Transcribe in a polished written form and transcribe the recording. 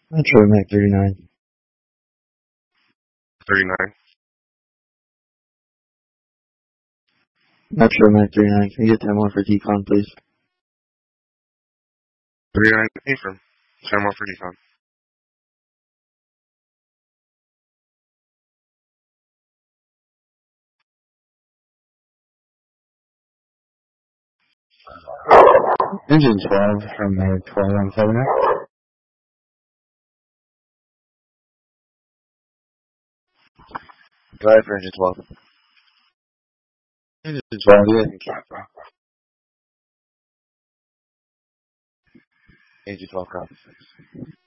Metro Mac 39. 39. Metro Mac 39. Can you get 10-1 for decon, please? 39, affirm. 10-1 for decon. Engine 12 from Mag 12 on 7 Go ahead for engine 12. Engine 12, yeah. Engine 12 copies.